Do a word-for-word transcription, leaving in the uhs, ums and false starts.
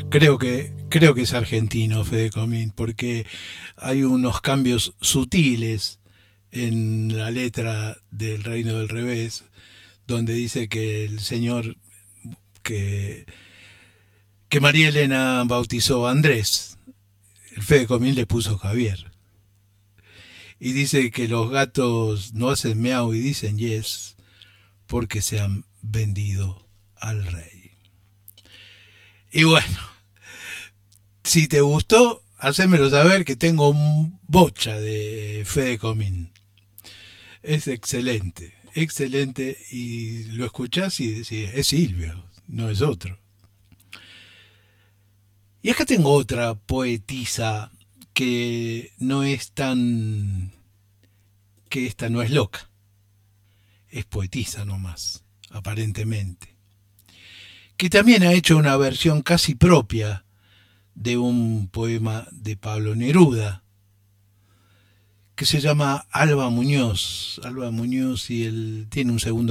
Creo que, creo que es argentino Fede Comín, porque hay unos cambios sutiles en la letra del Reino del Revés, donde dice que el señor, que, que María Elena bautizó a Andrés, el Fede Comín le puso Javier. Y dice que los gatos no hacen miau y dicen yes porque se han vendido al rey. Y bueno, si te gustó, hacémelo saber que tengo un bocha de Fede Comín. Es excelente, excelente, y lo escuchás y decís, es Silvio, no es otro. Y acá tengo otra poetisa que no es tan... que esta no es loca, es poetisa nomás, aparentemente. Que también ha hecho una versión casi propia de un poema de Pablo Neruda, que se llama Alba Muñoz. Alba Muñoz, y él tiene un segundo